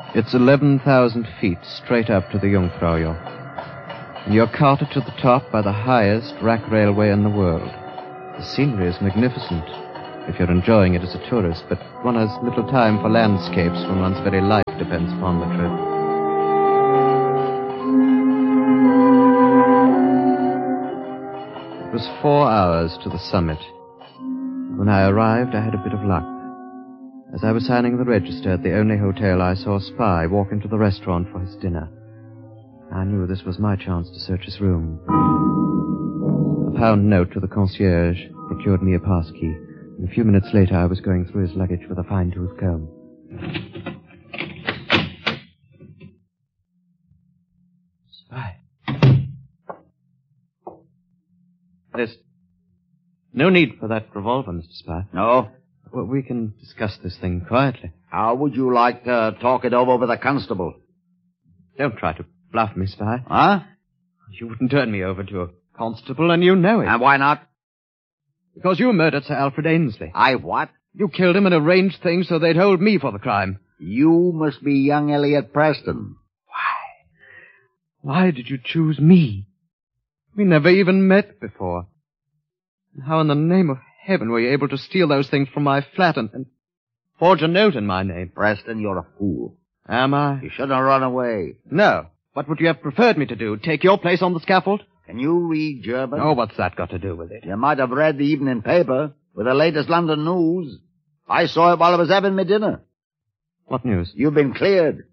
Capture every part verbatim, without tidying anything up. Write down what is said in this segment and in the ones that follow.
It's eleven thousand feet straight up to the Jungfraujoch. And you're carted to the top by the highest rack railway in the world. The scenery is magnificent, if you're enjoying it as a tourist, but one has little time for landscapes when one's very life depends upon the trip. It was four hours to the summit. When I arrived, I had a bit of luck. As I was signing the register at the only hotel, I saw a spy walk into the restaurant for his dinner. I knew this was my chance to search his room. A pound note to the concierge procured me a pass key, and a few minutes later I was going through his luggage with a fine-tooth comb. Spy. There's no need for that revolver, Mister Spy. No? Well, we can discuss this thing quietly. How would you like to talk it over with a constable? Don't try to bluff me, Spy. Huh? You wouldn't turn me over to a constable, and you know it. And why not? Because you murdered Sir Alfred Ainsley. I what? You killed him and arranged things so they'd hold me for the crime. You must be young Elliot Preston. Why? Why did you choose me? We never even met before. And how in the name of heaven were you able to steal those things from my flat and, and forge a note in my name? Preston, you're a fool. Am I? You shouldn't have run away. No. What would you have preferred me to do? Take your place on the scaffold? Can you read German? Oh, what's that got to do with it? You might have read the evening paper with the latest London news. I saw it while I was having my dinner. What news? You've been cleared.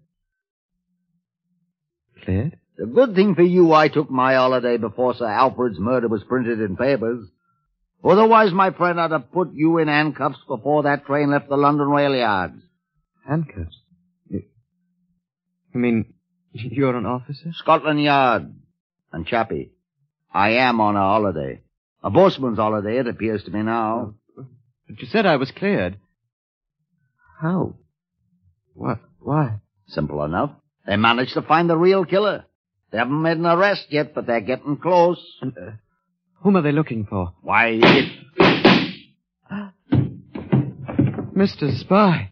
Cleared? The good thing for you, I took my holiday before Sir Alfred's murder was printed in papers. Otherwise, my friend, I'd have put you in handcuffs before that train left the London rail yards. Handcuffs? You, you mean you're an officer? Scotland Yard. And Chappie, I am on a holiday. A boatman's holiday, it appears to me now. But you said I was cleared. How? What? Why? Simple enough. They managed to find the real killer. They haven't made an arrest yet, but they're getting close. And, uh, whom are they looking for? Why, it... Mister Spy.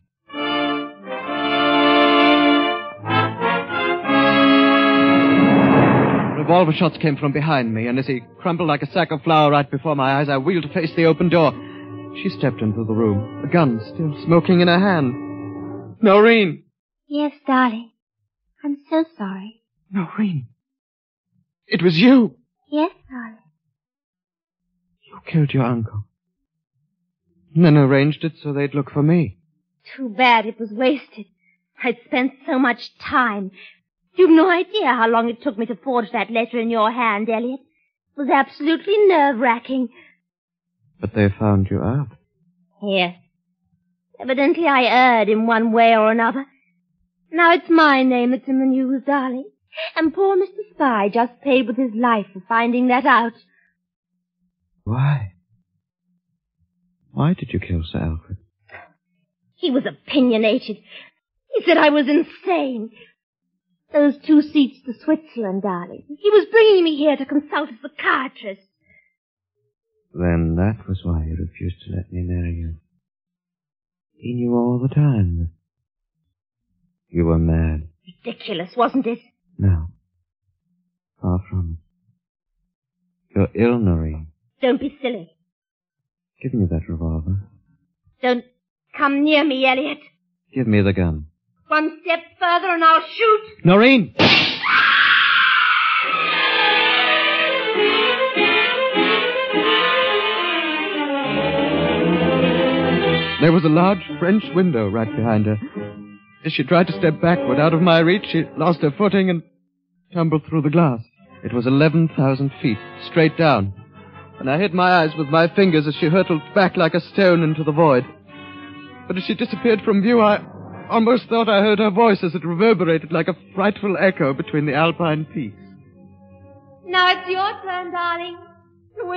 Revolver shots came from behind me, and as he crumpled like a sack of flour right before my eyes, I wheeled to face the open door. She stepped into the room, the gun still smoking in her hand. Noreen! Yes, darling. I'm so sorry. Noreen. It was you. Yes, darling. You killed your uncle. And then arranged it so they'd look for me. Too bad it was wasted. I'd spent so much time. You've no idea how long it took me to forge that letter in your hand, Elliot. It was absolutely nerve-wracking. But they found you out. Yes. Evidently I erred in one way or another. Now it's my name that's in the news, darling. And poor Mister Spy just paid with his life for finding that out. Why? Why did you kill Sir Alfred? He was opinionated. He said I was insane. Those two seats to Switzerland, darling. He was bringing me here to consult a psychiatrist. Then that was why he refused to let me marry you. He knew all the time that you were mad. Ridiculous, wasn't it? No. Far from it. You're ill, Noreen. Don't be silly. Give me that revolver. Don't come near me, Elliot. Give me the gun. One step further and I'll shoot. Noreen! There was a large French window right behind her. As she tried to step backward out of my reach, she lost her footing and tumbled through the glass. It was eleven thousand feet, straight down. And I hid my eyes with my fingers as she hurtled back like a stone into the void. But as she disappeared from view, I almost thought I heard her voice as it reverberated like a frightful echo between the alpine peaks. Now it's your turn, darling.